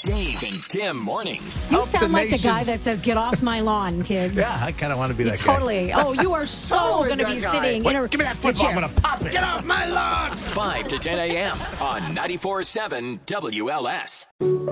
Dave and Tim mornings. You sound like the guy that says, "Get off my lawn, kids." Yeah, I kind of want to be that guy. Totally. Oh, you are so going to be sitting in a Give me that football. I'm going to pop it. Get off my lawn! 5 to 10 a.m. on 94.7 WLS.